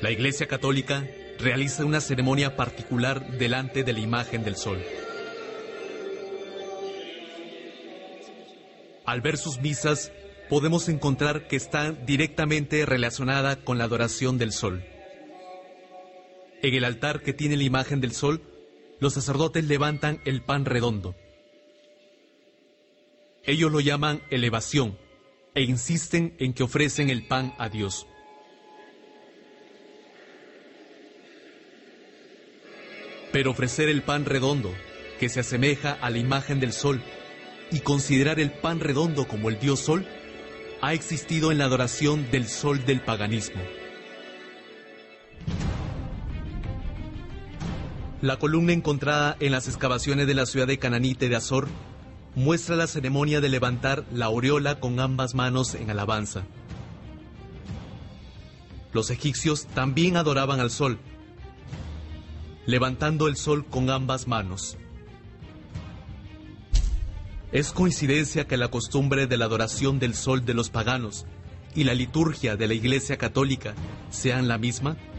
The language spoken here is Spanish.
La Iglesia Católica realiza una ceremonia particular delante de la imagen del sol. Al ver sus misas, podemos encontrar que está directamente relacionada con la adoración del sol. En el altar que tiene la imagen del sol, los sacerdotes levantan el pan redondo. Ellos lo llaman elevación e insisten en que ofrecen el pan a Dios. Pero ofrecer el pan redondo, que se asemeja a la imagen del sol, y considerar el pan redondo como el dios sol, ha existido en la adoración del sol del paganismo. La columna encontrada en las excavaciones de la ciudad de Cananite de Azor muestra la ceremonia de levantar la aureola con ambas manos en alabanza. Los egipcios también adoraban al sol, levantando el sol con ambas manos. ¿Es coincidencia que la costumbre de la adoración del sol de los paganos y la liturgia de la Iglesia Católica sean la misma?